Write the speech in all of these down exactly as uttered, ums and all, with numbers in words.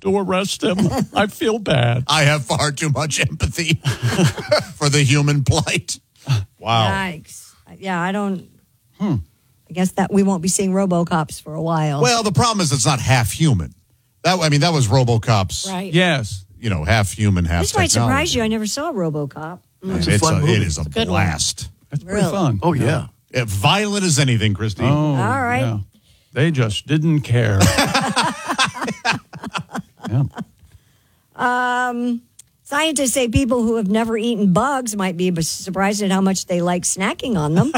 to arrest him. I feel bad. I have far too much empathy for the human plight. Wow. Yikes. Yeah, I don't. Hmm. I guess that we won't be seeing RoboCops for a while. Well, the problem is it's not half human. That I mean, that was RoboCop's. Right. Yes. You know, half human, half This might technology. surprise you. I never saw RoboCop. Mm. It's, It's a a, fun movie. it is a, It's a good blast. It's pretty Really? fun. Oh, yeah. Yeah, violent as anything, Christine. Oh, All right. yeah. They just didn't care. Yeah. Um, scientists say people who have never eaten bugs might be surprised at how much they like snacking on them.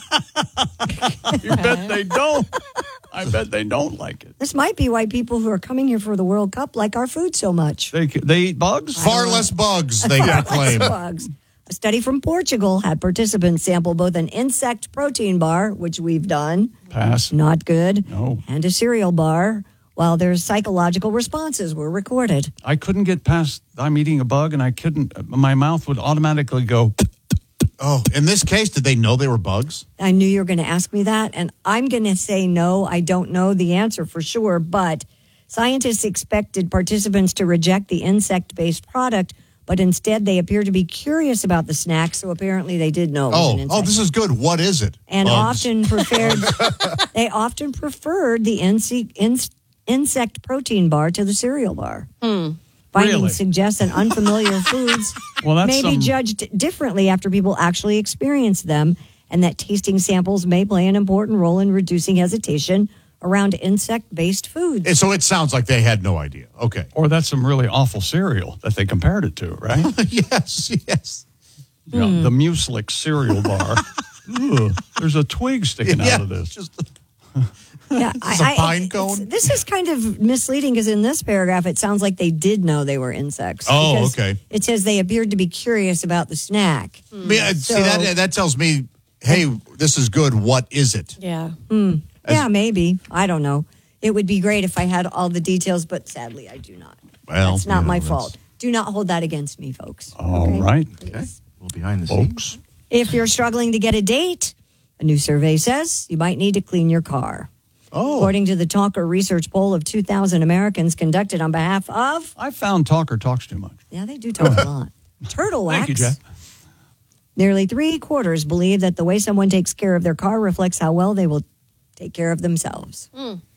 You bet they don't. I bet they don't like it. This might be why people who are coming here for the World Cup like our food so much. They they eat bugs? Far less bugs, they Less proclaim. bugs. A study from Portugal had participants sample both an insect protein bar, which we've done, Pass. not good, No. and a cereal bar, while their psychological responses were recorded. I couldn't get past, I'm eating a bug, and I couldn't, my mouth would automatically go. Oh, in this case, did they know they were bugs? I knew you were going to ask me that, and I'm going to say no. I don't know the answer for sure, but scientists expected participants to reject the insect-based product, but instead they appear to be curious about the snack, so apparently they did know it was Oh, an insect. oh, this is good. What is it? and Bugs. often preferred they often preferred the inse- ins- insect protein bar to the cereal bar. Findings Really? suggest that unfamiliar foods Well, that's may be some- judged differently after people actually experience them, and that tasting samples may play an important role in reducing hesitation around insect-based foods. And so it sounds like they had no idea. Okay. Or that's some really awful cereal that they compared it to, right? yes, yes. Yeah, the Mueslic cereal bar. Ugh, there's a twig sticking Yeah, out of this. just Yeah, Is this a pine it's- cone? This is kind of misleading because in this paragraph, it sounds like they did know they were insects. Oh, because okay. It says they appeared to be curious about the snack. I mean, uh, see So- that that tells me, hey, this is good. What is it? Yeah. Yeah, maybe. I don't know. It would be great if I had all the details, but sadly, I do not. Well, That's not you know, my that's- fault. Do not hold that against me, folks. All Okay? right, Okay. Well, behind the scenes. folks. If you're struggling to get a date, a new survey says you might need to clean your car. Oh, According to the Talker research poll of two thousand Americans conducted on behalf of, I found Talker talks too much. yeah, they do talk a lot, Turtle Wax. Thank you, Jeff. Nearly three quarters believe that the way someone takes care of their car reflects how well they will take care of themselves.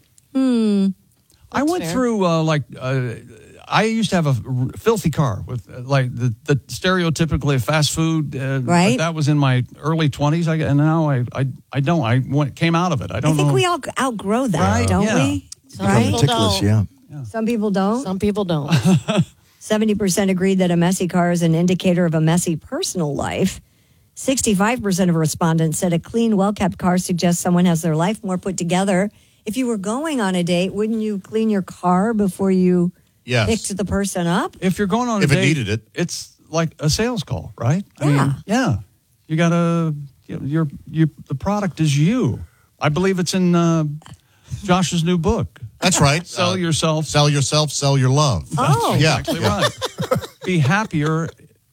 I went fair. through uh, like uh, I used to have a r- filthy car with uh, like the, the stereotypically fast food. Uh, but Right. that was in my early twenties. I and now I I, I don't. I went, came out of it. I I don't think know. we all outgrow that, Right, don't yeah. we? Some Right? people Ticklish, don't. yeah. Some people don't. Some people don't. seventy percent agreed that a messy car is an indicator of a messy personal life. sixty-five percent of respondents said a clean, well-kept car suggests someone has their life more put together. If you were going on a date, wouldn't you clean your car before you yes. picked the person up? If you're going on If a it date, needed it. it's like a sales call, right? I Yeah. mean, yeah. You gotta. You know, you're you. The product is you. I believe it's in uh, Josh's new book. That's right. Sell Uh, yourself. Sell yourself, sell your love. Oh. yeah. Exactly yeah. right. Be happier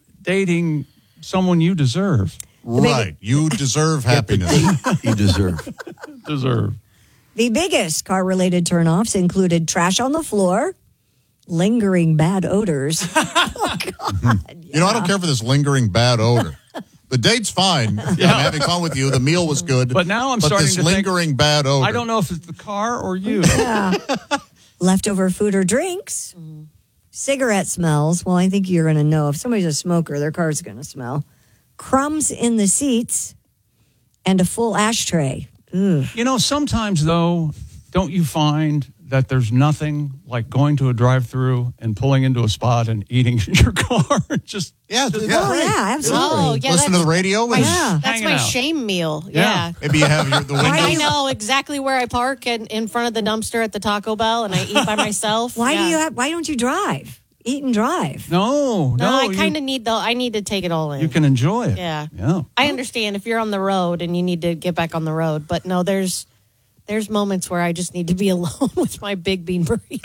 dating someone you deserve. Right. You deserve happiness. You deserve. Deserve. The biggest car-related turnoffs included trash on the floor, lingering bad odors. Oh, God. You know, I don't care for this lingering bad odor. The date's fine. I'm having fun with you. The meal was good. But now I'm but starting this to think- lingering bad odor. I don't know if it's the car or you. Yeah. Leftover food or drinks. Cigarette smells. Well, I think you're going to know. If somebody's a smoker, their car's going to smell. Crumbs in the seats and a full ashtray. Ugh. You know, sometimes, though, don't you find that there's nothing like going to a drive-through and pulling into a spot and eating in your car? Just Yeah. Oh, yeah. yeah, absolutely. Oh, yeah. Listen to that's the radio. my, and Yeah. that's Hanging my out. shame meal. Yeah. Yeah. Maybe you have your, the windows. I know exactly where I park and in front of the dumpster at the Taco Bell, and I eat by myself. Why Yeah. do you have, why don't you drive? Eat and drive. no, no. No, I you- kind of need the. I need to take it all in. You can enjoy it. Yeah. Yeah. I understand if you're on the road and you need to get back on the road, but no, there's there's moments where I just need to be alone with my big bean burrito.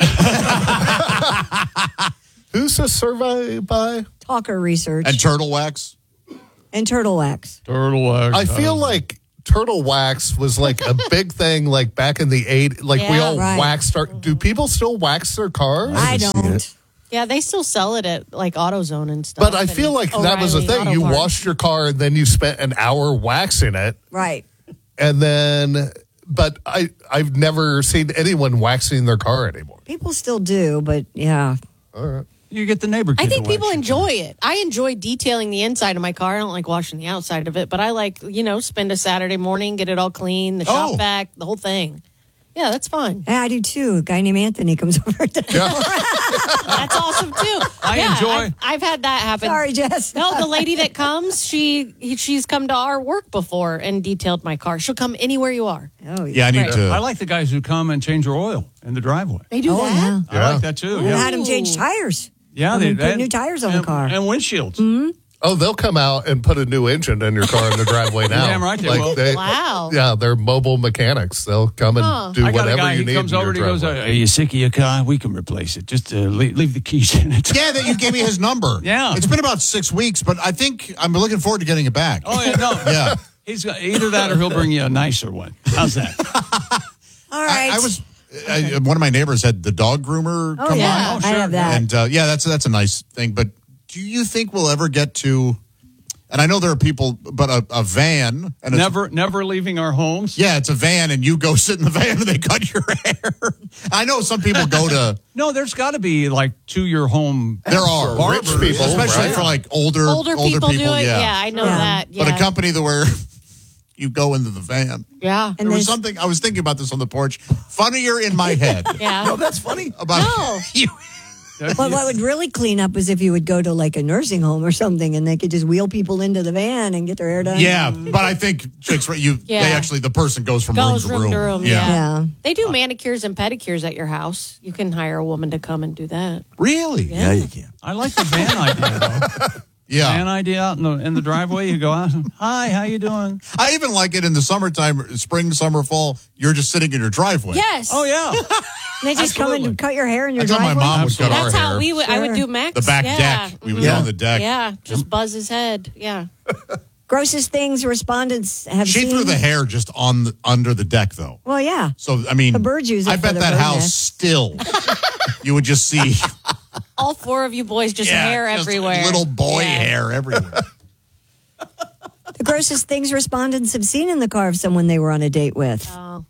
Who's this survey by? Talker research And turtle wax. and turtle wax. Turtle wax. I feel like turtle wax was like a big thing, like back in the eighties. Like we Yeah. all Right. waxed our. Do people still wax their cars? I haven't seen don't. it. Yeah, they still sell it at like AutoZone and stuff. But I feel and like that was the O'Reilly thing. Auto You Parts. washed your car and then you spent an hour waxing it, Right. and then. But I I've never seen anyone waxing their car anymore. People still do, but yeah. You get the neighbor. I kid think to people wax your enjoy it. I enjoy detailing the inside of my car. I don't like washing the outside of it, but I like, you know, spend a Saturday morning, get it all clean, the shop Oh. vac, the whole thing. Yeah, that's fun. Yeah, I do too. A guy named Anthony comes over. To That's awesome too. I yeah, enjoy- I've, I've had that happen. Sorry, Jess. No, the lady that comes, she he- she's come to our work before and detailed my car. She'll come anywhere you are. Oh, Yeah, I need Right. to. I like the guys who come and change your oil in the driveway. They do Oh, that. yeah. I Yeah. like that too. We Yeah, had him change tires. yeah. I They mean, put and- new tires on the and- car. and windshields. Oh, they'll come out and put a new engine in your car in the driveway now. Damn right they will. Wow. Yeah, they're mobile mechanics. They'll come and Huh. do I got a whatever guy. you He need. comes in over your and he goes, driveway. "Are you sick of your car? We can replace it. Just uh, leave, leave the keys in it." Yeah, that you gave me his number. Yeah. It's been about six weeks, but I think I'm looking forward to getting it back. Oh yeah, no. Yeah. He's got either that or he'll bring you a nicer one. How's that? All right. I, I was I, one of my neighbors had the dog groomer Oh, come yeah. by. I have that. And uh, yeah, that's that's a nice thing. But do you think we'll ever get to? And I know there are people, but a, a van and it's, Never, never leaving our homes. yeah, it's a van, and you go sit in the van and they cut your hair. I know some people go to. No, there's got to be like to your home. There are Barbers, rich people, especially right? for like older Older, people, do it. Yeah. Yeah, I know Yeah. that. Yeah. But a company that where you go into the van. yeah. And There was there's- something I was thinking about this on the porch. Funnier in my head Yeah. No, that's funny. about No. you. But what would really clean up is if you would go to like a nursing home or something and they could just wheel people into the van and get their hair done. Yeah, but I think chicks, you Yeah. they actually the person goes from Goes room to room. room to room, Yeah. Yeah. They do manicures and pedicures at your house. You can hire a woman to come and do that. Really? Yeah, you can. I like the van idea though. Yeah. Van idea out in the in the driveway. You go out. Hi, how you doing? I even like it in the summertime, spring, summer, fall. You're just sitting in your driveway. Yes. Oh yeah. They just come Absolutely. and cut your hair in your That's how my driveway. mom would cut our That's hair. how we would. I would Sure. do Max. the back yeah. deck. We would Mhm. go on the deck. Yeah, just buzz his head. Yeah. Grossest things respondents have She seen. threw the hair just on the, under the deck, though. Well, yeah. So I mean, The birds use it I for bet the that bird house nest. still. You would just see All four of you boys just hair just everywhere. little boy Yeah. hair everywhere. The grossest things respondents have seen in the car of someone they were on a date with. Oh.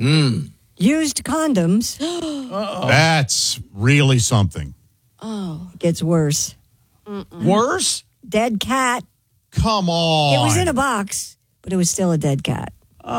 Used condoms. That's really something. It gets worse. Worse. Dead cat. Come on. It was in a box, but it was still a dead cat.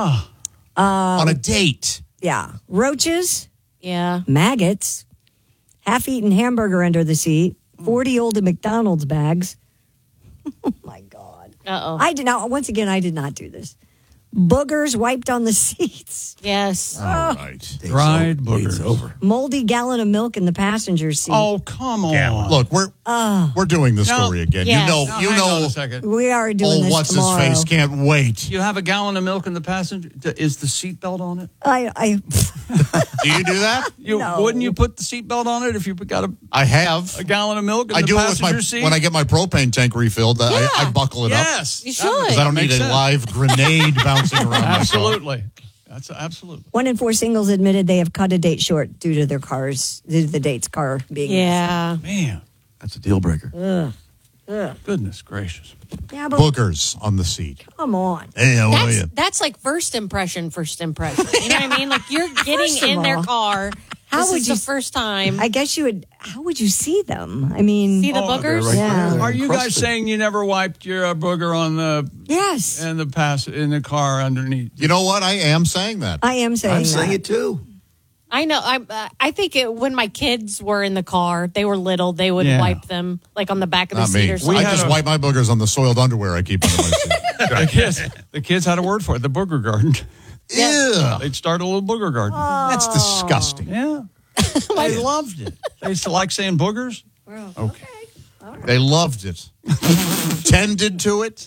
on a date. Yeah. Roaches, Yeah. maggots, half-eaten hamburger under the seat, forty old McDonald's bags. Oh, my God. Uh oh. I did not, once again, I did not do this. Boogers wiped on the seats. Yes. All right. Dried Date's boogers. over. Moldy gallon of milk in the passenger seat. Oh come on. Look, we're we're doing the No. story again. Yes. You know, Now, you hang on know. a second. We are doing Oh, this what's tomorrow. his face? Can't wait. You have a gallon of milk in the passenger. Is the seatbelt on it? I, I, Do you do that? You No. wouldn't you put the seatbelt on it if you got a, I have. a gallon of milk in I the do it with passenger my seat? when I get my propane tank refilled. I, I buckle it up Yes, You That- should. because I don't need Makes a sense. live grenade bouncing around. my car. Absolutely. That's absolutely. one in four singles admitted they have cut a date short due to their cars, due to the date's car being. Yeah. Man, That's a deal breaker. goodness gracious. Yeah, but Boogers on the seat. come on. Hey, how are That's, you? that's like first impression, first impression. You know what I mean? Like you're getting First of in their all, car. how this would is you the s- first time. I guess you would. How would you see them? I mean, See the Oh, they're boogers? right Yeah. there. Are you guys Crusted. saying you never wiped your uh, booger on the yes, in the pass in the car underneath? You know what? I am saying that. I am saying. I'm saying that. it too. I know. I uh, I think it, when my kids were in the car, they were little. They would Yeah. wipe them like on the back of the Not seat me. or I something. had just a- wipe my boogers on the soiled underwear I keep under my seat. The kids, the kids had a word for it. The booger garden. Ew. They'd start a little booger garden. That's disgusting. Yeah, they loved it. They used to like saying boogers. Okay. They loved it. Tended to it.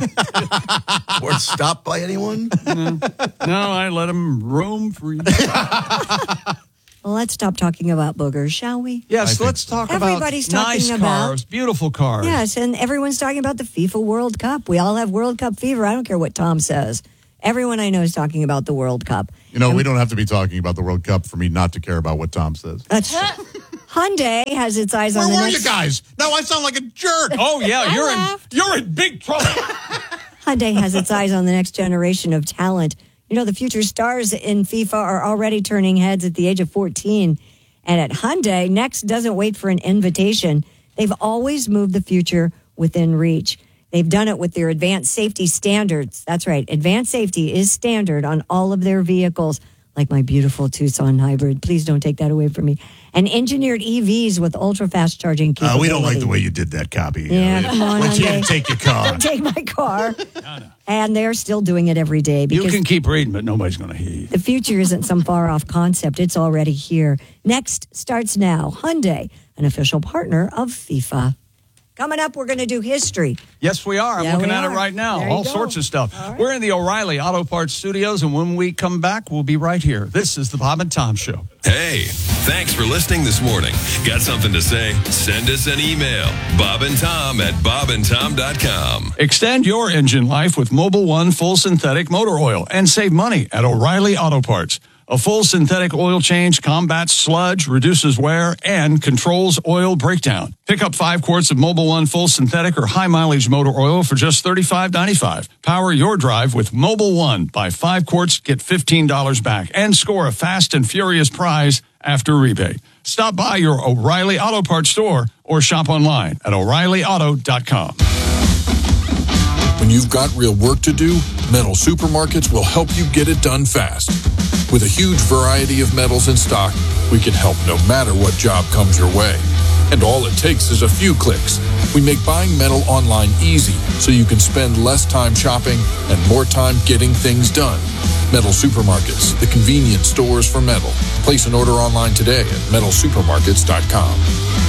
Weren't stopped by anyone. No, I let them roam free. Well, let's stop talking about boogers, shall we? Yes, think let's talk about Everybody's talking nice about- cars, beautiful cars. Yes, and everyone's talking about the FIFA World Cup. We all have World Cup fever. I don't care what Tom says. Everyone I know is talking about the World Cup. You know, we don't have to be talking about the World Cup for me not to care about what Tom says. That's Hyundai has its eyes Where on the were next. you guys? Now I sound like a jerk. Oh, yeah, I you're in, laughed. you're in big trouble. Hyundai has its eyes on the next generation of talent. You know, the future stars in FIFA are already turning heads at the age of fourteen. And at Hyundai, Next doesn't wait for an invitation. They've always moved the future within reach. They've done it with their advanced safety standards. That's right. Advanced safety is standard on all of their vehicles, like my beautiful Tucson hybrid. Please don't take that away from me. And engineered E Vs with ultra-fast charging Uh, capability. we don't like the way you did that, copy. Yeah, come on, We Hyundai. can't take your car. Don't take my car. And they're still doing it every day You because can keep reading, but nobody's going to hear you. the future isn't some far-off concept. It's already here. Next starts now. Hyundai, an official partner of FIFA. Coming up, we're going to do history. Yes, we are. I'm Yeah, looking we at are. it right now. There you All go. sorts of stuff. All right. We're in the O'Reilly Auto Parts Studios, and when we come back, we'll be right here. This is the Bob and Tom Show. Hey, thanks for listening this morning. Got something to say? Send us an email. Bob and Tom at bob and tom dot com. Extend your engine life with Mobile One full synthetic motor oil and save money at O'Reilly Auto Parts. A full synthetic oil change combats sludge, reduces wear, and controls oil breakdown. Pick up five quarts of Mobile One full synthetic or high mileage motor oil for just thirty-five ninety-five. Power your drive with Mobile One. Buy five quarts, get fifteen dollars back, and score a fast and furious prize after rebate. Stop by your O'Reilly Auto Parts store or shop online at o'reilly auto dot com. When you've got real work to do, Metal Supermarkets will help you get it done fast. With a huge variety of metals in stock, we can help no matter what job comes your way. And all it takes is a few clicks. We make buying metal online easy so you can spend less time shopping and more time getting things done. Metal Supermarkets, the convenient stores for metal. Place an order online today at metal supermarkets dot com.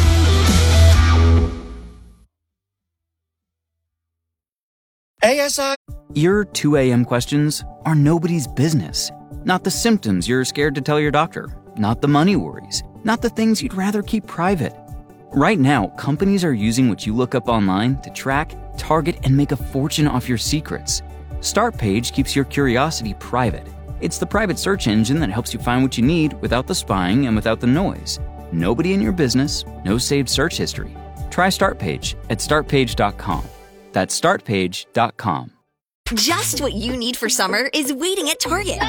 A S I. Your two a.m. questions are nobody's business. Not the symptoms you're scared to tell your doctor. Not the money worries. Not the things you'd rather keep private. Right now, companies are using what you look up online to track, target, and make a fortune off your secrets. StartPage keeps your curiosity private. It's the private search engine that helps you find what you need without the spying and without the noise. Nobody in your business, no saved search history. Try StartPage at start page dot com. That's start page dot com. Just what you need for summer is waiting at Target.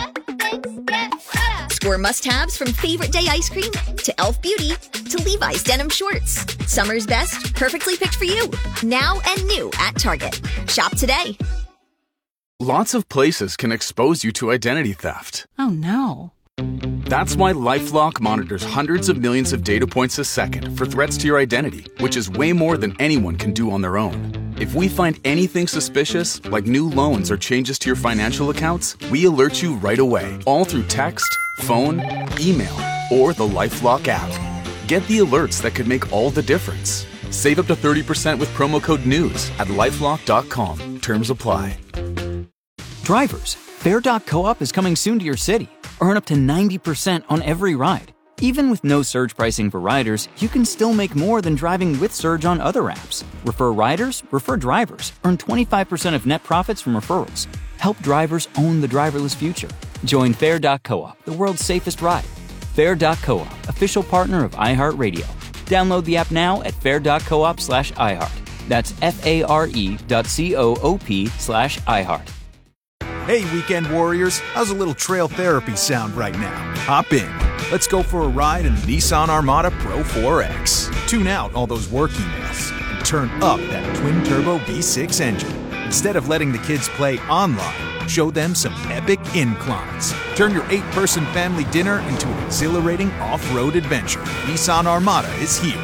Score must-haves from Favorite Day ice cream to Elf Beauty to Levi's denim shorts. Summer's best, perfectly picked for you. Now and new at Target. Shop today. Lots of places can expose you to identity theft. Oh no. That's why LifeLock monitors hundreds of millions of data points a second for threats to your identity, which is way more than anyone can do on their own. If we find anything suspicious, like new loans or changes to your financial accounts, we alert you right away, all through text, phone, email, or the LifeLock app. Get the alerts that could make all the difference. Save up to thirty percent with promo code NEWS at lifelock dot com. Terms apply. Drivers, Fair dot coop is coming soon to your city. Earn up to ninety percent on every ride. Even with no surge pricing for riders, you can still make more than driving with Surge on other apps. Refer riders, refer drivers. Earn twenty-five percent of net profits from referrals. Help drivers own the driverless future. Join Fair dot coop, the world's safest ride. Fair dot coop, official partner of iHeartRadio. Download the app now at fair dot coop slash iHeart. That's F-A-R-E dot C-O-O-P slash iHeart. Hey, weekend warriors, how's a little trail therapy sound right now? Hop in. Let's go for a ride in the Nissan Armada Pro four X. Tune out all those work emails and turn up that twin-turbo V six engine. Instead of letting the kids play online, show them some epic inclines. Turn your eight-person family dinner into an exhilarating off-road adventure. Nissan Armada is here.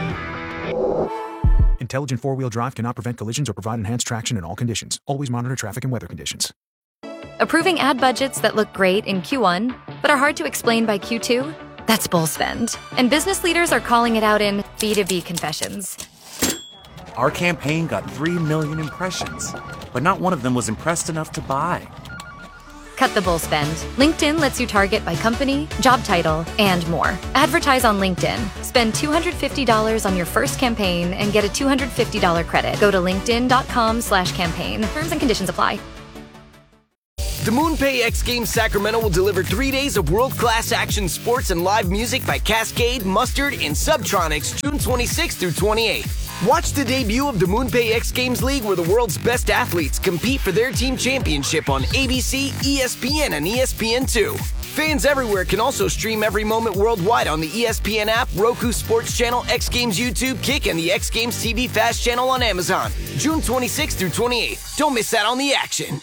Intelligent four-wheel drive cannot prevent collisions or provide enhanced traction in all conditions. Always monitor traffic and weather conditions. Approving ad budgets that look great in Q one, but are hard to explain by Q two? That's bull spend. And business leaders are calling it out in B two B confessions. Our campaign got three million impressions, but not one of them was impressed enough to buy. Cut the bull spend. LinkedIn lets you target by company, job title, and more. Advertise on LinkedIn. Spend two hundred fifty dollars on your first campaign and get a two hundred fifty dollars credit. Go to linkedin dot com slash campaign. Terms and conditions apply. The MoonPay X Games Sacramento will deliver three days of world-class action sports and live music by Cascade, Mustard, and Subtronics June twenty-sixth through twenty-eighth. Watch the debut of the MoonPay X Games League where the world's best athletes compete for their team championship on A B C, E S P N, and E S P N two. Fans everywhere can also stream every moment worldwide on the E S P N app, Roku Sports Channel, X Games YouTube, Kick, and the X Games T V Fast channel on Amazon. June twenty-sixth through twenty-eighth. Don't miss out on the action.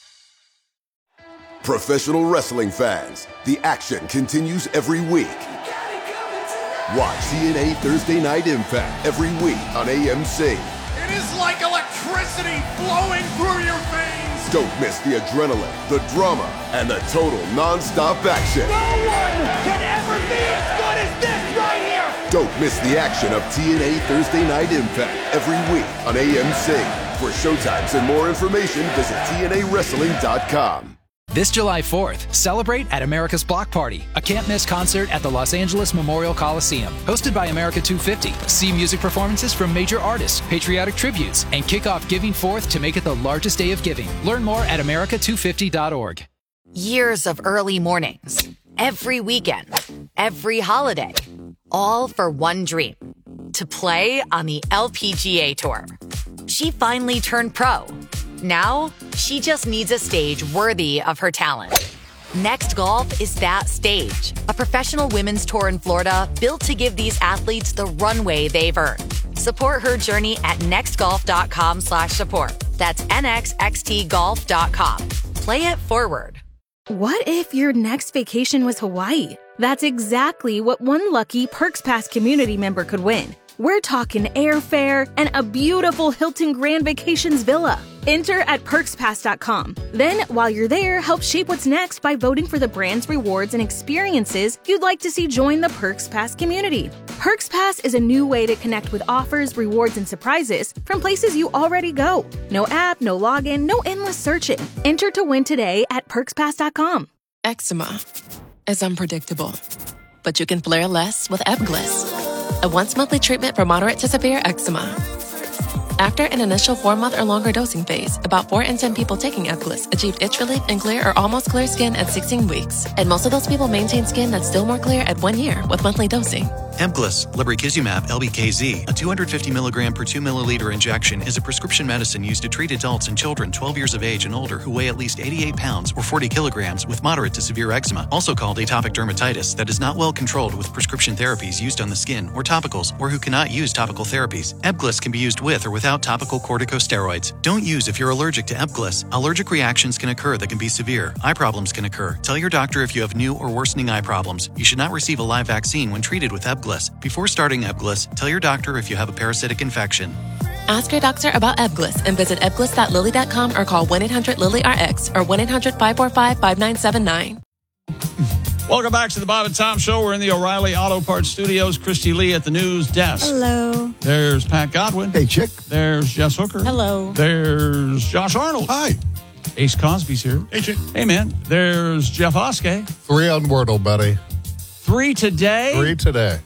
Professional wrestling fans, the action continues every week. Watch T N A Thursday Night Impact every week on A M C. It is like electricity flowing through your veins. Don't miss the adrenaline, the drama, and the total non-stop action. No one can ever be as good as this right here. Don't miss the action of T N A Thursday Night Impact every week on A M C. For showtimes and more information, visit T N A wrestling dot com. This July fourth, celebrate at America's Block Party, a can't-miss concert at the Los Angeles Memorial Coliseum. Hosted by America two fifty. See music performances from major artists, patriotic tributes, and kick off Giving Forth to make it the largest day of giving. Learn more at America two fifty dot org. Years of early mornings, every weekend, every holiday, all for one dream, to play on the L P G A Tour. She finally turned pro. Now, she just needs a stage worthy of her talent. Next Golf is that stage. A professional women's tour in Florida built to give these athletes the runway they've earned. Support her journey at nextgolf.com slash support. That's nxxt golf dot com. Play it forward. What if your next vacation was Hawaii? That's exactly what one lucky Perks Pass community member could win. We're talking airfare and a beautiful Hilton Grand Vacations villa. Enter at perks pass dot com. Then, while you're there, help shape what's next by voting for the brands, rewards, and experiences you'd like to see join the Perks Pass community. Perks Pass is a new way to connect with offers, rewards, and surprises from places you already go. No app, no login, no endless searching. Enter to win today at perks pass dot com. Eczema is unpredictable, but you can flare less with Ebglyss, a once-monthly treatment for moderate to severe eczema. After an initial four-month or longer dosing phase, about four in ten people taking Ebglyss achieved itch relief and clear or almost clear skin at sixteen weeks. And most of those people maintain skin that's still more clear at one year with monthly dosing. Ebglyss, lebrikizumab L B K Z, a two hundred fifty milligram per two milliliter injection, is a prescription medicine used to treat adults and children twelve years of age and older who weigh at least eighty-eight pounds or forty kilograms with moderate to severe eczema, also called atopic dermatitis, that is not well controlled with prescription therapies used on the skin or topicals, or who cannot use topical therapies. Ebglyss can be used with or without topical corticosteroids. Don't use if you're allergic to Ebglyss. Allergic reactions can occur that can be severe. Eye problems can occur. Tell your doctor if you have new or worsening eye problems. You should not receive a live vaccine when treated with Ebglyss. Before starting Ebglyss, tell your doctor if you have a parasitic infection. Ask your doctor about Ebglyss and visit ebglyss dot lilly dot com or call one eight hundred lilly R X or one eight hundred five four five five nine seven nine. Welcome back to the Bob and Tom Show. We're in the O'Reilly Auto Parts Studios. Christy Lee at the news desk. Hello. There's Pat Godwin. Hey, chick. There's Jess Hooker. Hello. There's Josh Arnold. Hi. Ace Cosby's here. Hey, chick. Hey, man. There's Jeff Oskey. Three on Wordle, buddy. Three today. Three today.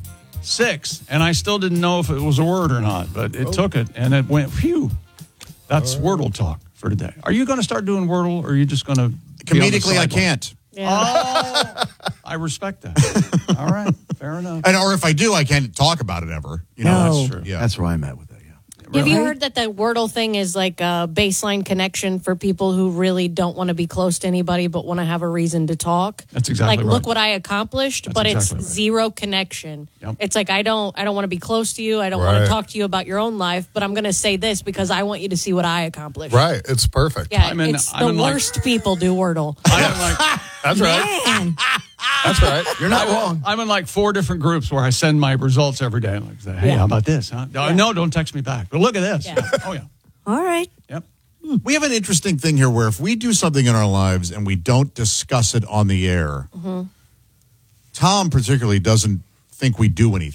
Six. And I still didn't know if it was a word or not, but it oh. took it, and it went, phew. That's right. Wordle talk for today. Are you going to start doing Wordle, or are you just going to... Comedically, I can't. Yeah. Oh, I respect that. All right, fair enough. And or if I do, I can't talk about it ever. You know, no. that's true. Yeah, that's where I'm at with that. Yeah. Have Really? you heard that the Wordle thing is like a baseline connection for people who really don't want to be close to anybody but want to have a reason to talk? That's exactly like, right. look what I accomplished, That's but exactly it's right. zero connection. Yep. It's like I don't, I don't want to be close to you. I don't Right. want to talk to you about your own life, but I'm going to say this because I want you to see what I accomplished. Right. It's perfect. Yeah, I'm in- it's I'm the in, like- worst people do Wordle. I'm like, That's right. Man. That's right. You're not I'm, wrong. I'm in like four different groups where I send my results every day. Like, hey, Yeah. how about this? Huh? No, Yeah. no, don't text me back. But look at this. Yeah. Oh, yeah. All right. Yep. we have an interesting thing here where if we do something in our lives and we don't discuss it on the air, Mm-hmm. Tom particularly doesn't think we do anything.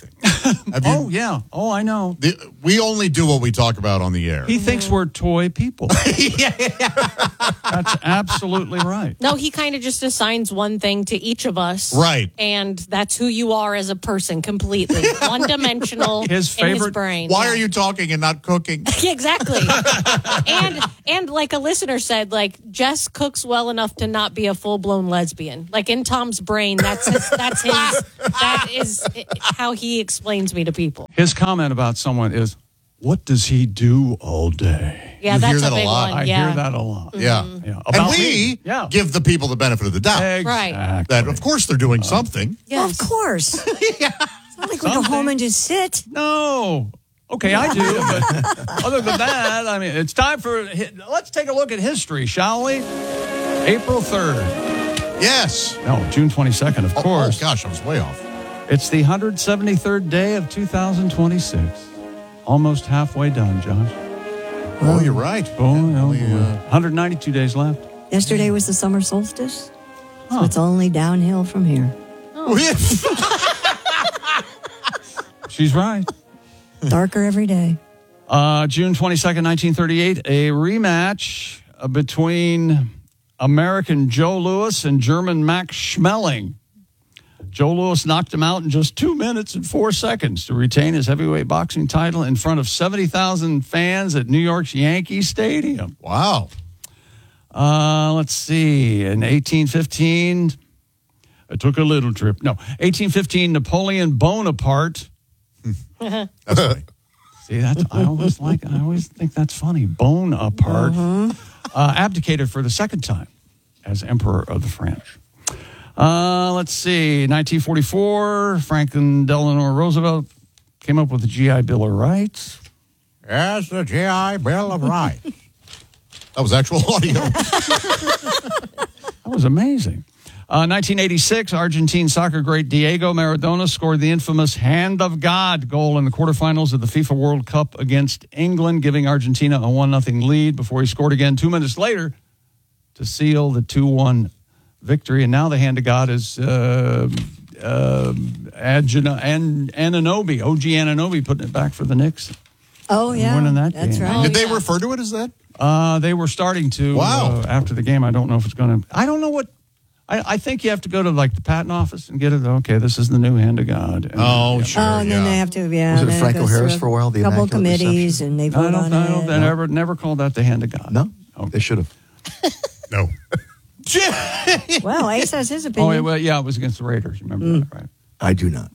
Have you- Oh, yeah. Oh, I know. The, we only do what we talk about on the air. He thinks we're toy people. That's absolutely right. No, he kind of just assigns one thing to each of us. Right. And that's who you are as a person completely. One dimensional His in his favorite- brain. Why Yeah. are you talking and not cooking? Yeah, exactly. and and like a listener said, like Jess cooks well enough to not be a full blown lesbian. Like in Tom's brain, that's his, that's his that is how he explains me to people. His comment about someone is, what does he do all day? Yeah, You that's hear a that a big lot. one, I yeah. hear that a lot. Yeah. yeah. And About we me. Yeah. give the people the benefit of the doubt. Right. That, of course, they're doing something. Well, of course. yeah. It's not like we go home and just sit. No. Okay, I do. But other than that, I mean, it's time for, let's take a look at history, shall we? April third. Yes. No, June twenty-second, of Oh, course. oh, gosh, I was way off. It's the one hundred seventy-third day of two thousand twenty-six. Almost halfway done, Josh. Oh, you're right. Oh, yeah, one hundred ninety-two days left. Yesterday was the summer solstice. So it's only downhill from here. She's right. Darker every day. Uh, June twenty-second, nineteen thirty-eight, a rematch uh, between American Joe Louis and German Max Schmeling. Joe Louis knocked him out in just two minutes and four seconds to retain his heavyweight boxing title in front of seventy thousand fans at New York's Yankee Stadium. Wow. Uh, let's see. In eighteen fifteen, I took a little trip. No, eighteen fifteen, Napoleon Bonaparte. That's funny. See, that's I always like. I always think that's funny. Bonaparte uh, abdicated for the second time as Emperor of the French. Uh, let's see. nineteen forty-four, Franklin Delano Roosevelt came up with the G I Bill of Rights. Yes, the G I Bill of Rights. That was actual audio. That was amazing. Uh, nineteen eighty-six, Argentine soccer great Diego Maradona scored the infamous Hand of God goal in the quarterfinals of the FIFA World Cup against England, giving Argentina a one nothing lead before he scored again two minutes later to seal the two one victory. And now the Hand of God is uh, uh, Agina, An, Ananobi, O G Ananobi putting it back for the Knicks. Oh, yeah. Winning that That's game. right. Did they refer to it as that? Uh, they were starting to. Wow. Uh, after the game, I don't know if it's going to. I don't know what. I, I think you have to go to like the patent office and get it. Okay, this is the new Hand of God. And, Oh, yeah. sure. Oh, and then they have to, yeah. Was it then Franco goes Harris through for a while, the couple Immaculate committees, and they I vote don't, on I don't, it. they never, never called that the Hand of God. No, they should have. No. Well, Ace has his Oh, opinion. yeah, well, yeah, it was against the Raiders. Remember Mm. that, right? I do not.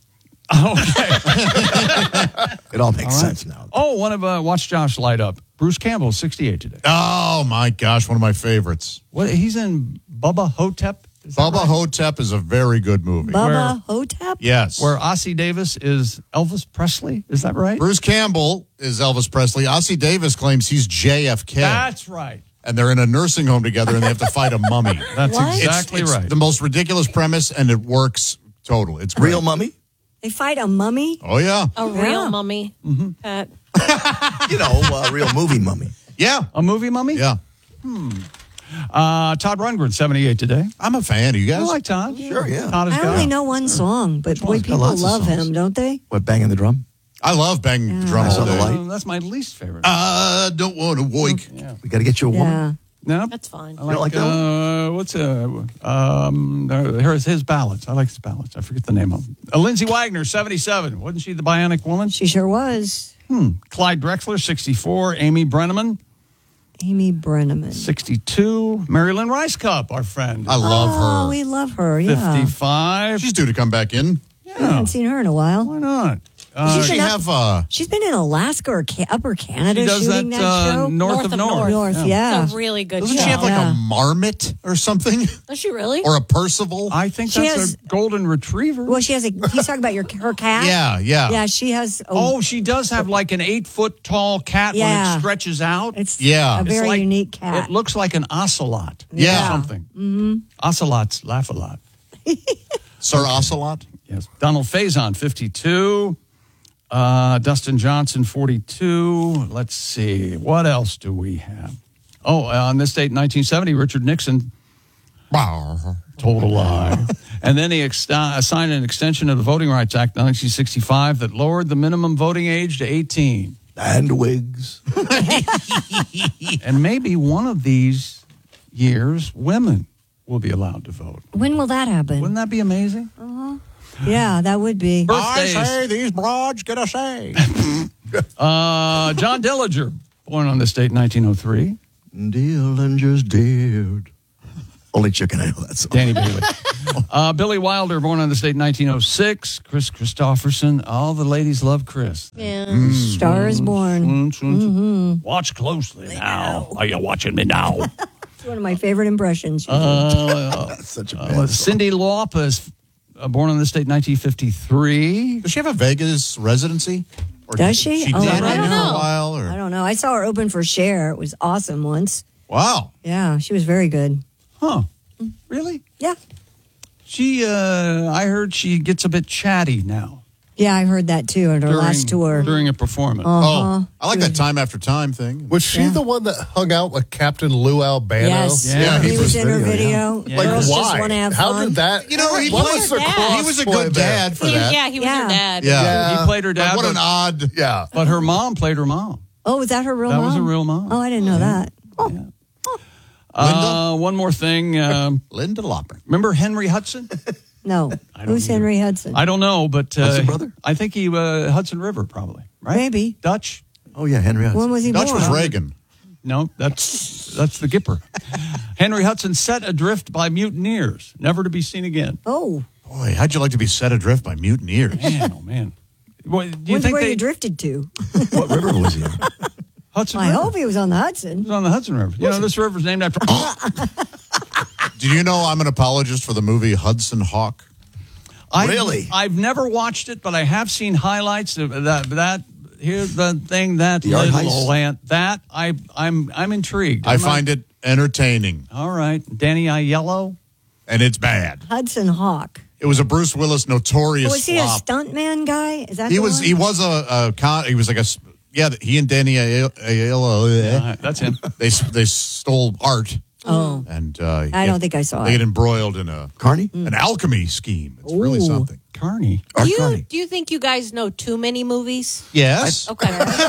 Okay. It all makes All right. sense now. Oh, one of uh, watch Josh light up. Bruce Campbell, sixty-eight today. Oh, my gosh, one of my favorites. What? He's in Bubba Hotep. Is that Bubba right? Hotep is a very good movie. Bubba Hotep? Yes. Where Ossie Davis is Elvis Presley. Is that right? Bruce Campbell is Elvis Presley. Ossie Davis claims he's J F K. That's right. And they're in a nursing home together and they have to fight a mummy. That's What? exactly it's, it's right. the most ridiculous premise and it works total. It's great. Real mummy? They fight a mummy? Oh, yeah. A Yeah. real mummy. Mm-hmm. Pat. You know, a real movie mummy. Yeah. A movie mummy? Yeah. Uh, Todd Rundgren, seventy-eight today. I'm a fan. Are you I guys? like Todd. Sure, yeah. Todd is I good. only know one song, but boy, one? people Lots of love songs. him, don't they? What, banging the drum? I love banging the drum I all saw the day. light. Uh, that's my least favorite. I don't want to wake. yeah. We got to get you a woman. Yeah. No, That's fine. I like, like that uh, what's uh, um, uh, here's his ballads. I like his ballads. I forget the name of them. Uh, Lindsay Wagner, seventy-seven. Wasn't she the Bionic Woman? She sure was. Hmm. Clyde Drexler, sixty-four. Amy Brenneman, Amy Brenneman. sixty-two. Marilyn Rice Cup, our friend. I love Oh, her. we love her, yeah. fifty-five. She's due to come back in. I haven't seen her in a while. Why not? Uh, She's Does she been up- have uh She's been in Alaska or ca- Upper Canada she does shooting that, that, uh, show. north, of North. North, yeah. It's a really good doesn't show. she have like Yeah. a marmot or something? Does she really? Or a Percival? I think She that's has- a golden retriever. Well, she has a. He's talking about your her cat. Yeah, yeah. Yeah, she has. A, Oh, she does have like an eight foot tall cat when Yeah. it stretches out. it's Yeah. a It's very like- unique cat. It looks like an ocelot. Yeah. Or something. Mm-hmm. Ocelots laugh a lot. Sir Ocelot? Yes. Donald Faison, fifty-two. Uh, Dustin Johnson, forty-two. Let's see. What else do we have? Oh, uh, on this date, nineteen seventy, Richard Nixon Total lie. And then he ex- uh, signed an extension of the Voting Rights Act of nineteen sixty-five that lowered the minimum voting age to eighteen. And wigs. And maybe one of these years, women will be allowed to vote. When will that happen? Wouldn't that be amazing? Uh-huh. Yeah, that would be. Birthdays. I say these broads get a say. uh, John Dillinger, born on this date in nineteen oh three. Dillinger's dead. Only chicken I know that song. Danny Bailey. uh, Billy Wilder, born on this date in nineteen oh six. Chris Christopherson. All the ladies love Chris. Yeah. Mm. Star is born. Mm-hmm. Watch closely now. Are you watching me now? It's one of my favorite impressions. Uh, That's such a uh, bad song. Cindy Lauper is uh, born on this date in nineteen fifty-three. Does she have a Vegas residency? Or Does she? She Oh, did I don't for know. a while. Or? I don't know. I saw her open for Cher. It was awesome once. Wow. Yeah, she was very good. Huh. Really? Yeah. She, uh, I heard she gets a bit chatty now. Yeah, I heard that too at her during, last tour. During a performance. Uh-huh. Oh, I like that time after time thing. Was she Yeah. the one that hung out with Captain Lou Albano? Yes. Yeah, he, he was was in her video, video. yeah. Like, Girls just why? want to have How fun. did that? You know, he what was was the her dad. cross He was a boy good there? dad for He- that. yeah, he was Yeah. her dad. Yeah. Yeah. He played her dad, But what but, an odd. Yeah. but her mom played her mom. Oh, was that her real That mom? was a real mom. Oh, I didn't know that. Oh. Uh, one more thing. Um, Linda Lauper. remember Henry Hudson? No. don't Who's either. Henry Hudson? I don't know, but uh, Hudson brother? I think he uh, Hudson River probably, right? Maybe. Dutch. Oh, yeah, Henry Hudson. When was he Dutch born? was Reagan. No, that's that's the Gipper. Henry Hudson set adrift by mutineers, never to be seen again. Oh. Boy, how'd you like to be set adrift by mutineers? Man, oh man. Well, do you When's think where they you drifted to? What river was he on? Hudson I River? hope he was on the Hudson. He was on the Hudson River. You know, this river's named after. Did you know I'm an apologist for the movie Hudson Hawk? I, Really? I've never watched it, but I have seen highlights of that. That here's the thing that The art little heist? land that I I'm I'm intrigued. I I'm find not- it entertaining, all right. Danny Aiello. and it's bad. Hudson Hawk. It was a Bruce Willis notorious Oh, was he a flop. stuntman guy? Is that He the was one? he was a, a con, he was like a s- yeah he and Danny Aiello Uh, that's him. they they stole art Oh. and uh, I don't think I saw they it. get embroiled in a Carney? an alchemy scheme. It's really Ooh. something. Carney. Do Art you, Carney. do you think you guys know too many movies? Yes, Okay.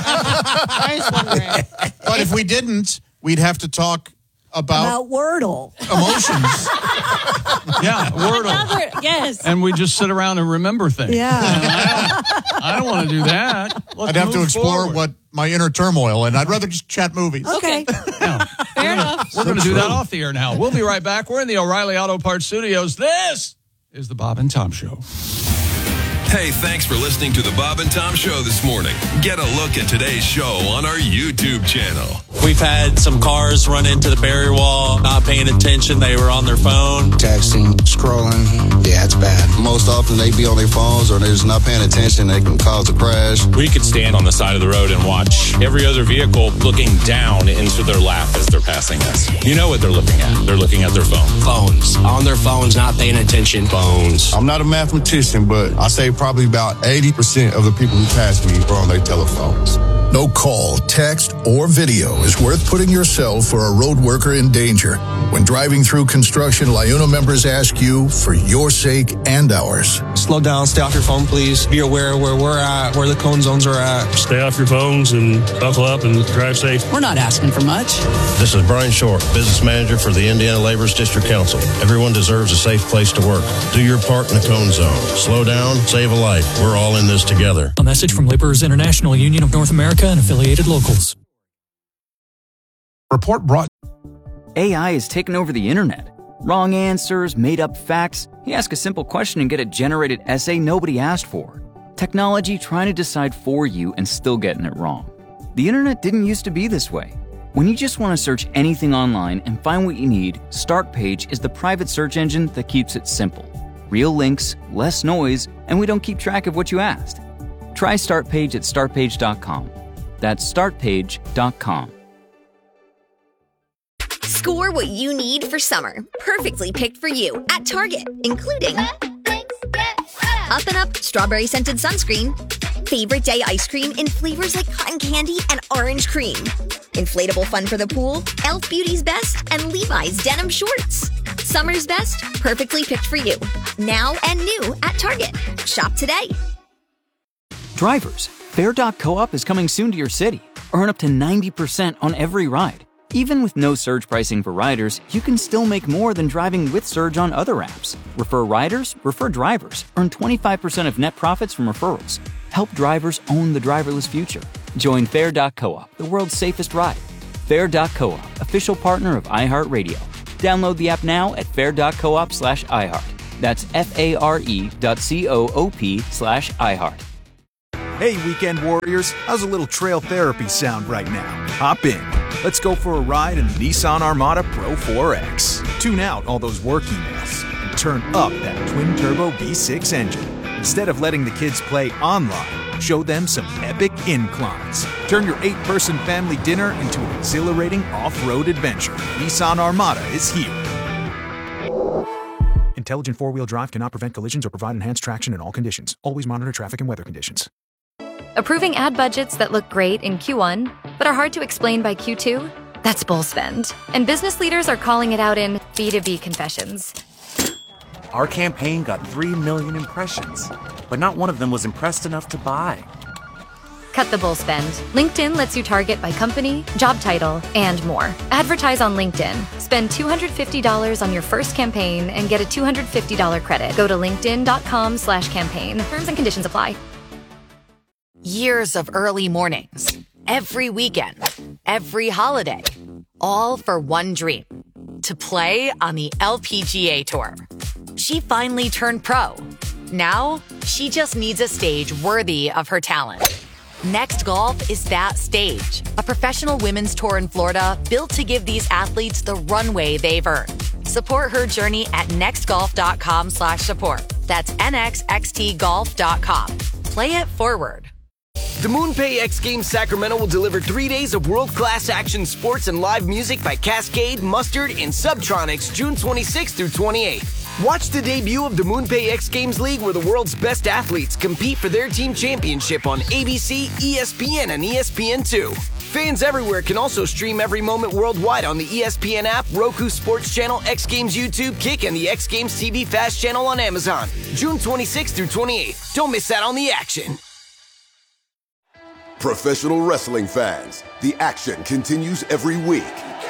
I was wondering. but if we didn't, we'd have to talk about, About Wordle. emotions. Yeah, Wordle. Another, yes. And we just sit around and remember things. Yeah. And I don't, I don't want to do that. Let's I'd have to move explore forward. what my inner turmoil, and I'd rather just chat movies. Okay. Yeah. Fair enough. We're going to do that off the air now. We'll be right back. We're in the O'Reilly Auto Parts Studios. This is the Bob and Tom Show. Hey, thanks for listening to the Bob and Tom Show this morning. Get a look at today's show on our YouTube channel. We've had some cars run into the barrier wall, not paying attention. They were on their phone. Texting, scrolling. Yeah, it's bad. Most often they be on their phones or they're just not paying attention. They can cause a crash. We could stand on the side of the road and watch every other vehicle looking down into their lap as they're passing us. You know what they're looking at. They're looking at their phone. Phones. On their phones, not paying attention. Phones. I'm not a mathematician, but I say probably about eighty percent of the people who pass me are on their telephones. No call, text, or video is worth putting yourself or a road worker in danger. When driving through construction, LiUNA members ask you for your sake and ours. Slow down. Stay off your phone, please. Be aware where we're at, where the cone zones are at. Stay off your phones and buckle up and drive safe. We're not asking for much. This is Brian Short, Business Manager for the Indiana Laborers District Council. Everyone deserves a safe place to work. Do your part in the cone zone. Slow down, save a life. We're all in this together. A message from Laborers International Union of North America and affiliated locals. Report brought. A I has taken over the internet. Wrong answers, made up facts. You ask a simple question and get a generated essay nobody asked for. Technology trying to decide for you and still getting it wrong. The internet didn't used to be this way. When you just want to search anything online and find what you need, StartPage is the private search engine that keeps it simple. Real links, less noise, and we don't keep track of what you asked. Try StartPage at start page dot com. That's start page dot com. Score what you need for summer, perfectly picked for you at Target, including Up and Up Strawberry Scented Sunscreen, Favorite Day Ice Cream in flavors like cotton candy and orange cream, Inflatable Fun for the Pool, Elf Beauty's Best, and Levi's Denim Shorts. Summer's best, perfectly picked for you. Now and new at Target. Shop today. Drivers, Fair dot coop is coming soon to your city. Earn up to ninety percent on every ride. Even with no surge pricing for riders, you can still make more than driving with surge on other apps. Refer riders, refer drivers. Earn twenty-five percent of net profits from referrals. Help drivers own the driverless future. Join Fair dot coop, the world's safest ride. Fair dot coop, official partner of iHeartRadio. Download the app now at fair dot coop slash iHeart. That's F-A-R-E dot C-O-O-P slash iHeart. Hey, weekend warriors, how's a little trail therapy sound right now? Hop in. Let's go for a ride in the Nissan Armada Pro four X. Tune out all those work emails and turn up that twin-turbo V six engine. Instead of letting the kids play online, show them some epic inclines. Turn your eight-person family dinner into an exhilarating off-road adventure. Nissan Armada is here. Intelligent four-wheel drive cannot prevent collisions or provide enhanced traction in all conditions. Always monitor traffic and weather conditions. Approving ad budgets that look great in Q one, but are hard to explain by Q two? That's bull spend. And business leaders are calling it out in B two B confessions. Our campaign got three million impressions, but not one of them was impressed enough to buy. Cut the bull spend. LinkedIn lets you target by company, job title, and more. Advertise on LinkedIn. Spend two hundred fifty dollars on your first campaign and get a two hundred fifty dollars credit. Go to linkedin.com slash campaign. Terms and conditions apply. Years of early mornings, every weekend, every holiday, all for one dream, to play on the L P G A Tour. She finally turned pro. Now, she just needs a stage worthy of her talent. Next Golf is that stage, a professional women's tour in Florida built to give these athletes the runway they've earned. Support her journey at nextgolf.com slash support. That's N X X T golf dot com. Play it forward. The MoonPay X Games Sacramento will deliver three days of world-class action sports and live music by Cascade, Mustard, and Subtronics June twenty-sixth through twenty-eighth. Watch the debut of the MoonPay X Games League where the world's best athletes compete for their team championship on A B C, E S P N, and E S P N two. Fans everywhere can also stream every moment worldwide on the E S P N app, Roku Sports Channel, X Games YouTube, Kick, and the X Games T V Fast Channel on Amazon. June twenty-sixth through twenty-eighth. Don't miss out on the action. Professional wrestling fans, the action continues every week.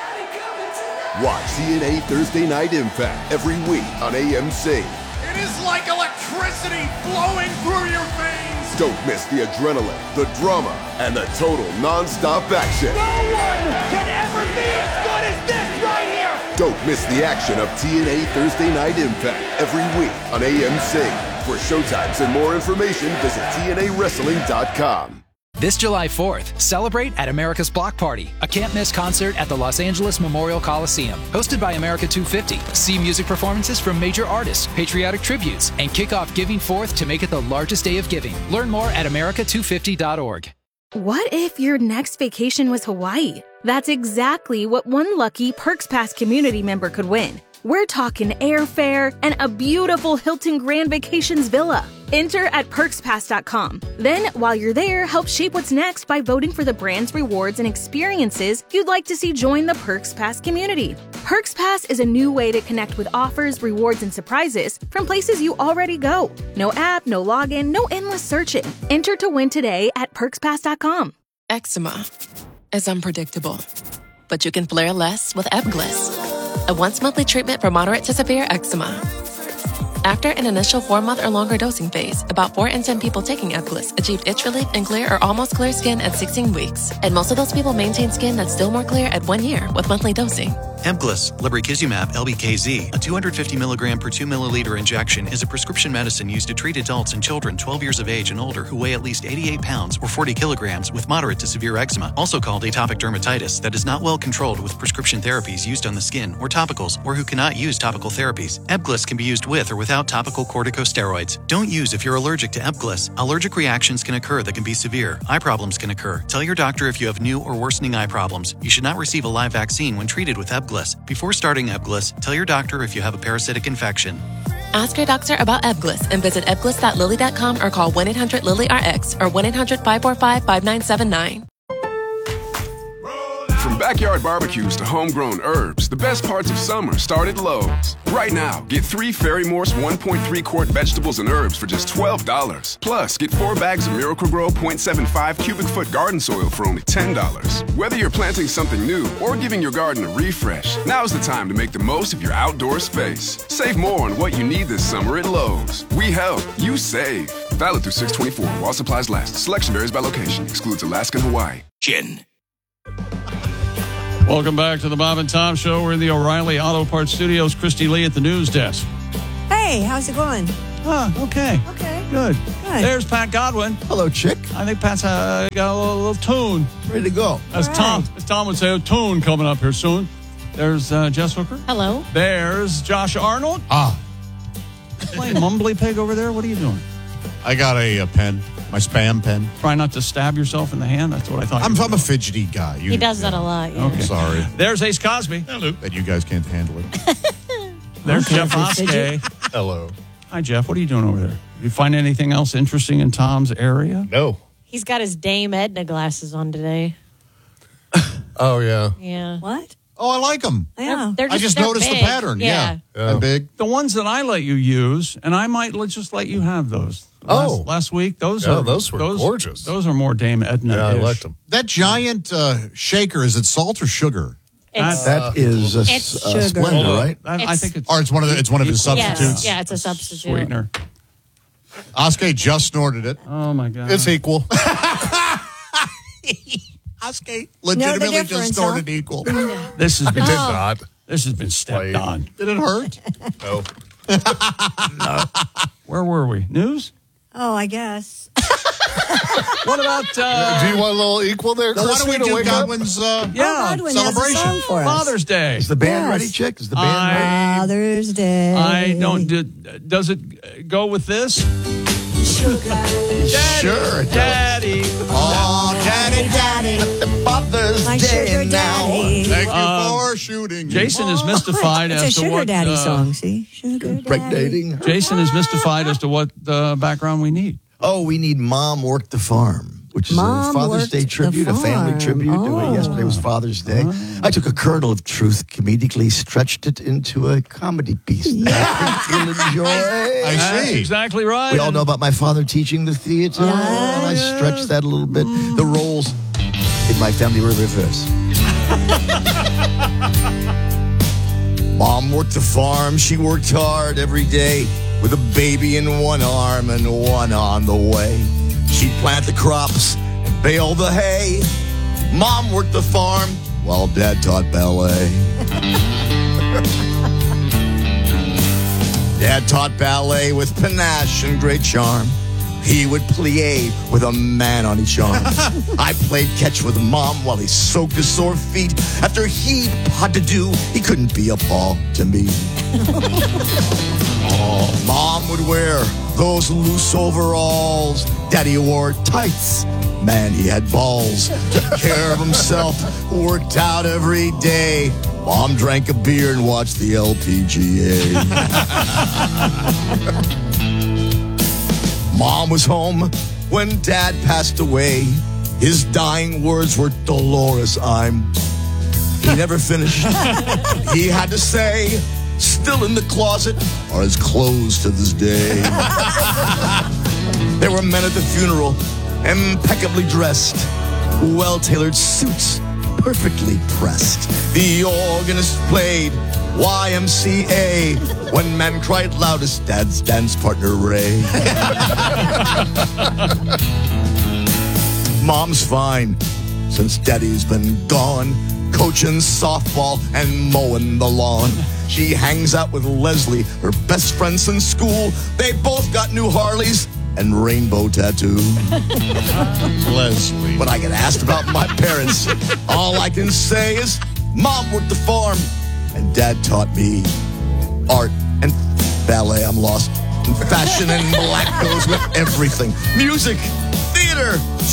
Watch T N A Thursday Night Impact every week on A M C. It is like electricity flowing through your veins. Don't miss the adrenaline, the drama, and the total non-stop action. No one can ever be as good as this right here. Don't miss the action of T N A Thursday Night Impact every week on A M C. For showtimes and more information, visit T N A wrestling dot com. This July fourth, celebrate at America's Block Party, a can't-miss concert at the Los Angeles Memorial Coliseum. Hosted by America two fifty. See music performances from major artists, patriotic tributes, and kick off Giving Fourth to make it the largest day of giving. Learn more at america two fifty dot org. What if your next vacation was Hawaii? That's exactly what one lucky Perks Pass community member could win. We're talking airfare and a beautiful Hilton Grand Vacations villa. Enter at perks pass dot com. Then, while you're there, help shape what's next by voting for the brands, rewards, and experiences you'd like to see join the Perks Pass community. Perks Pass is a new way to connect with offers, rewards, and surprises from places you already go. No app, no login, no endless searching. Enter to win today at perks pass dot com. Eczema is unpredictable, but you can flare less with Ebglyss, a once-monthly treatment for moderate to severe eczema. After an initial four-month or longer dosing phase, about four in ten people taking Ebglyss achieved itch relief and clear or almost clear skin at sixteen weeks. And most of those people maintain skin that's still more clear at one year with monthly dosing. Ebglyss, lebrikizumab L B K Z, a two hundred fifty milligram per two milliliter injection, is a prescription medicine used to treat adults and children twelve years of age and older who weigh at least eighty-eight pounds or forty kilograms with moderate to severe eczema, also called atopic dermatitis, that is not well controlled with prescription therapies used on the skin or topicals, or who cannot use topical therapies. Ebglyss can be used with or without topical corticosteroids. Don't use if you're allergic to Ebglyss. Allergic reactions can occur that can be severe. Eye problems can occur. Tell your doctor if you have new or worsening eye problems. You should not receive a live vaccine when treated with Ebglyss. Before starting Ebglyss, tell your doctor if you have a parasitic infection. Ask your doctor about Ebglyss and visit ebglyss dot lilly dot com or call one eight hundred Lilly R X or one eight hundred five four five five nine seven nine. From backyard barbecues to homegrown herbs, the best parts of summer start at Lowe's. Right now, get three Fairy Morse one point three quart vegetables and herbs for just twelve dollars. Plus, get four bags of Miracle-Gro point seven five cubic foot garden soil for only ten dollars. Whether you're planting something new or giving your garden a refresh, now's the time to make the most of your outdoor space. Save more on what you need this summer at Lowe's. We help, you save. Valid through six twenty-four while supplies last. Selection varies by location. Excludes Alaska and Hawaii. Jen. Welcome back to the Bob and Tom Show. We're in the O'Reilly Auto Parts Studios. Christy Lee at the news desk. Hey, how's it going? Ah, okay. Okay. Good. Good. There's Pat Godwin. Hello, chick. I think Pat's uh, got a little, little tune. Ready to go. As All Tom, right. as Tom would say, a tune coming up here soon. There's uh, Jess Hooker. Hello. There's Josh Arnold. Ah. Playing Mumbly Pig over there. What are you doing? I got a, a pen, my spam pen. Try not to stab yourself in the hand. That's what I thought. I'm, you were I'm a doing. fidgety guy. You, He does that a lot. Yeah. Okay. Sorry. There's Ace Cosby. Hello. That you guys can't handle it. There's Okay, Jeff fidget. Oskay. Hello. Hi, Jeff. What are you doing over there? You find anything else interesting in Tom's area? No. He's got his Dame Edna glasses on today. Oh, yeah. Yeah. What? Oh, I like them. Yeah. They're I just they're noticed big. the pattern. Yeah. Yeah. They're big. The ones that I let you use, and I might let, just let you have those. Last, Oh. last week, those Yeah, are those were gorgeous. Those are more Dame Edna. Yeah, I liked them. That giant uh, shaker, is it salt or sugar? It's, That is a, It's a sugar. Splenda, right? I, I It's- think it's Or it's one of the, it's one of his equal. substitutes. yes, yeah, it's a substitute. Sweetener. Oskay just snorted it. Oh my God! It's equal. Oskay legitimately just difference, snorted huh? equal. This has been It did not. this has been stepped on. Did it hurt? No. Where were we? News? Oh, I guess. What about? Uh, Do you want a little equal there, Now, why Chris? don't we to do wake up? Godwin's uh, yeah, Oh, Godwin has a celebration. song for us. Father's Day. Is the band Yes. ready, chick? Is the band ready? I Father's Day. I don't. Did, does it go with this? Sugar. Sure it does. Daddy. Oh, daddy, Daddy. Father's My Day sugar now. daddy. Thank you Um, for shooting. Jason is mystified It's as a to sugar what. daddy uh, song, see? Sugar daddy. Impregnating. Jason is mystified as to what uh, background we need. Oh, we need Mom Worked the Farm, which is Mom a Father's Worked Day the tribute, a family Farm. tribute. Oh. Yesterday was Father's Day. I took a kernel of truth, comedically stretched it into a comedy piece that I think you'll enjoy. I That's see. exactly right. We all know about my father teaching the theater, and I stretched that a little bit. The roles in my family were reversed. Mom worked the farm. She worked hard every day with a baby in one arm and one on the way. She'd plant the crops and bale the hay. Mom worked the farm while Dad taught ballet. Dad taught ballet with panache and great charm. He would plie with a man on each arm. I played catch with Mom while he soaked his sore feet. After he had to do, he couldn't be a paw to me. Oh, Mom would wear those loose overalls. Daddy wore tights. Man, he had balls. Took care of himself. Worked out every day. Mom drank a beer and watched the L P G A. Mom was home when Dad passed away. His dying words were Dolores, I'm. He never finished. He had to say, still in the closet are his clothes to this day. There were men at the funeral, impeccably dressed, well-tailored suits, perfectly pressed. The organist played Y M C A when men cried loudest, Dad's dance partner Ray. Mom's fine since Daddy's been gone, coaching softball and mowing the lawn. She hangs out with Leslie, her best friend since school. They both got new Harleys and rainbow tattoo. Leslie. When I get asked about my parents, all I can say is Mom worked the farm and Dad taught me art and ballet. I'm lost. Fashion and black goes with everything. Music, theater,